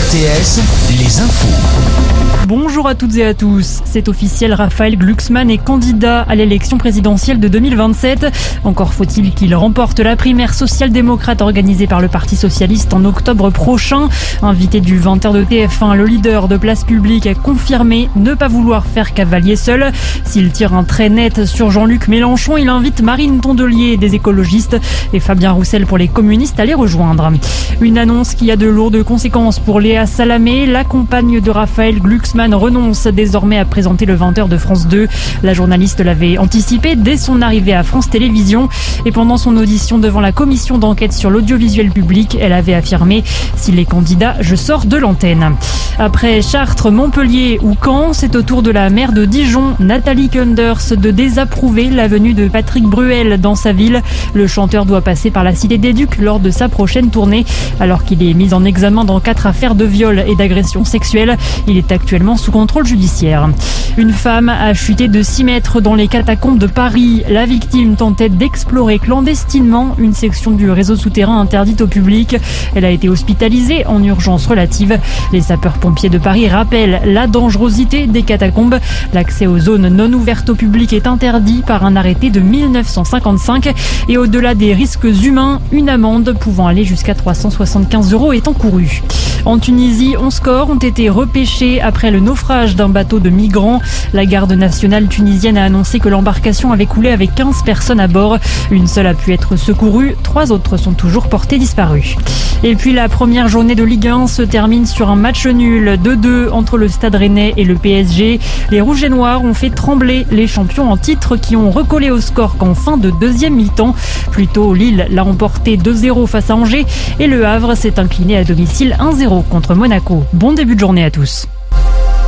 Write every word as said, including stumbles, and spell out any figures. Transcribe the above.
R T S, les infos. Bonjour à toutes et à tous. C'est officiel, Raphaël Glucksmann est candidat à l'élection présidentielle de deux mille vingt-sept. Encore faut-il qu'il remporte la primaire social-démocrate organisée par le Parti socialiste en octobre prochain. Invité du vingt heures de T F un, le leader de Place Publique a confirmé ne pas vouloir faire cavalier seul. S'il tire un trait net sur Jean-Luc Mélenchon, il invite Marine Tondelier des écologistes et Fabien Roussel pour les communistes à les rejoindre. Une annonce qui a de lourdes conséquences pour Léa Salamé. La compagne de Raphaël Glucksmann renonce désormais à présenter le vingt heures de France deux. La journaliste l'avait anticipé dès son arrivée à France Télévisions. Et pendant son audition devant la commission d'enquête sur l'audiovisuel public, elle avait affirmé « S'il est candidat, je sors de l'antenne ». Après Chartres, Montpellier ou Caen, c'est au tour de la maire de Dijon, Nathalie Kunders, de désapprouver la venue de Patrick Bruel dans sa ville. Le chanteur doit passer par la Cité des Ducs lors de sa prochaine tournée. Alors qu'il est mis en examen dans quatre affaires de viol et d'agression sexuelle, il est actuellement sous contrôle judiciaire. Une femme a chuté de six mètres dans les catacombes de Paris. La victime tentait d'explorer clandestinement une section du réseau souterrain interdite au public. Elle a été hospitalisée en urgence relative. Les sapeurs-pompiers de Paris rappellent la dangerosité des catacombes. L'accès aux zones non ouvertes au public est interdit par un arrêté de mille neuf cent cinquante-cinq. Et au-delà des risques humains, une amende pouvant aller jusqu'à trois cent soixante-quinze euros est encourue. En Tunisie, onze corps ont été repêchés après le naufrage d'un bateau de migrants. La garde nationale tunisienne a annoncé que l'embarcation avait coulé avec quinze personnes à bord. Une seule a pu être secourue, trois autres sont toujours portées disparues. Et puis la première journée de Ligue un se termine sur un match nul deux deux entre le Stade Rennais et le P S G. Les Rouges et Noirs ont fait trembler les champions en titre qui ont recollé au score qu'en fin de deuxième mi-temps. Plus tôt, Lille l'a emporté deux zéro face à Angers et le Havre s'est incliné à domicile un zéro contre Monaco. Bon début de journée à tous.